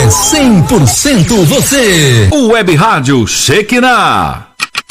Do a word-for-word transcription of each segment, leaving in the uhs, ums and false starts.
é cem por cento você. O Web Rádio Shekinah.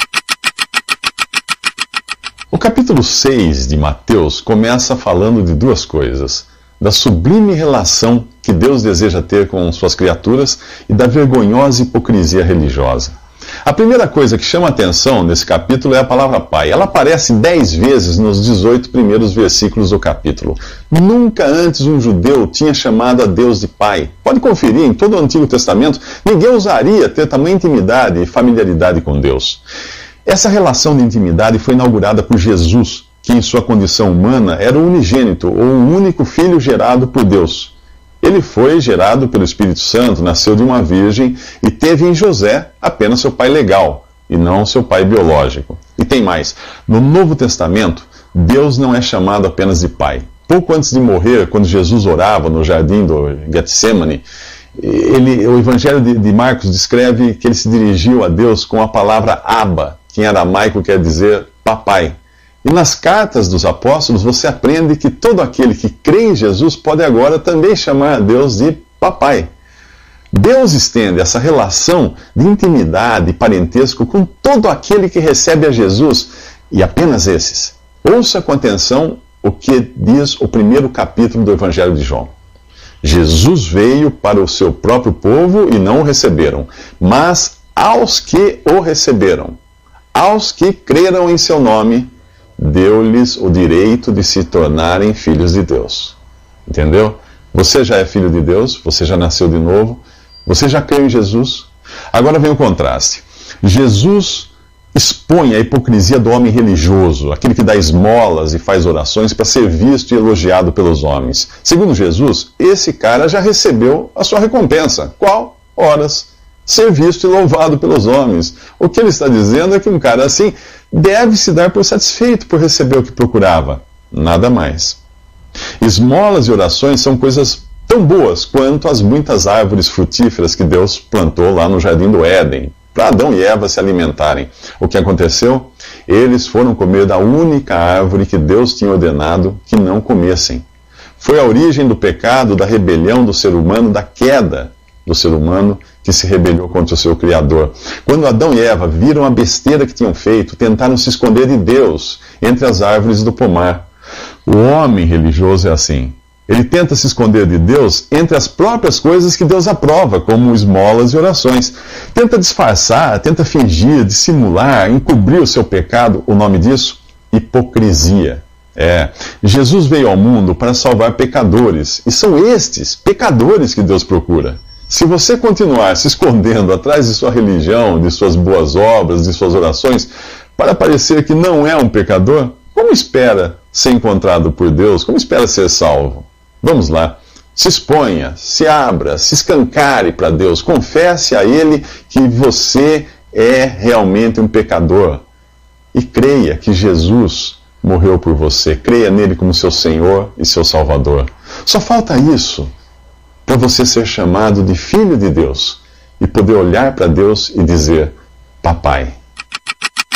O capítulo seis de Mateus começa falando de duas coisas: da sublime relação que Deus deseja ter com suas criaturas e da vergonhosa hipocrisia religiosa. A primeira coisa que chama a atenção nesse capítulo é a palavra Pai. Ela aparece dez vezes nos dezoito primeiros versículos do capítulo. Nunca antes um judeu tinha chamado a Deus de Pai. Pode conferir, em todo o Antigo Testamento, ninguém ousaria ter tamanha intimidade e familiaridade com Deus. Essa relação de intimidade foi inaugurada por Jesus, que em sua condição humana era o unigênito, ou o único filho gerado por Deus. Ele foi gerado pelo Espírito Santo, nasceu de uma virgem e teve em José apenas seu pai legal, e não seu pai biológico. E tem mais, no Novo Testamento, Deus não é chamado apenas de Pai. Pouco antes de morrer, quando Jesus orava no jardim do Getsemane, ele, o Evangelho de, de Marcos descreve que ele se dirigiu a Deus com a palavra Abba, que em aramaico quer dizer papai. E nas cartas dos apóstolos você aprende que todo aquele que crê em Jesus pode agora também chamar a Deus de papai. Deus estende essa relação de intimidade e parentesco com todo aquele que recebe a Jesus, e apenas esses. Ouça com atenção o que diz o primeiro capítulo do Evangelho de João. Jesus veio para o seu próprio povo e não o receberam, mas aos que o receberam, aos que creram em seu nome, deu-lhes o direito de se tornarem filhos de Deus. Entendeu? Você já é filho de Deus, você já nasceu de novo, você já creu em Jesus. Agora vem o contraste. Jesus expõe a hipocrisia do homem religioso, aquele que dá esmolas e faz orações para ser visto e elogiado pelos homens. Segundo Jesus, esse cara já recebeu a sua recompensa. Qual? Horas. Ser visto e louvado pelos homens. O que ele está dizendo é que um cara assim deve se dar por satisfeito por receber o que procurava. Nada mais. Esmolas e orações são coisas tão boas quanto as muitas árvores frutíferas que Deus plantou lá no Jardim do Éden, para Adão e Eva se alimentarem. O que aconteceu? Eles foram comer da única árvore que Deus tinha ordenado que não comessem. Foi a origem do pecado, da rebelião do ser humano, da queda do ser humano que se rebelou contra o seu Criador. Quando Adão e Eva viram a besteira que tinham feito, tentaram se esconder de Deus entre as árvores do pomar. O homem religioso é assim. Ele tenta se esconder de Deus entre as próprias coisas que Deus aprova, como esmolas e orações. Tenta disfarçar, tenta fingir, dissimular, encobrir o seu pecado. O nome disso? Hipocrisia. É, Jesus veio ao mundo para salvar pecadores, e são estes, pecadores, que Deus procura. Se você continuar se escondendo atrás de sua religião, de suas boas obras, de suas orações, para parecer que não é um pecador, como espera ser encontrado por Deus? Como espera ser salvo? Vamos lá. Se exponha, se abra, se escancare para Deus. Confesse a Ele que você é realmente um pecador. E creia que Jesus morreu por você. Creia nele como seu Senhor e seu Salvador. Só falta isso para você ser chamado de filho de Deus e poder olhar para Deus e dizer: Papai.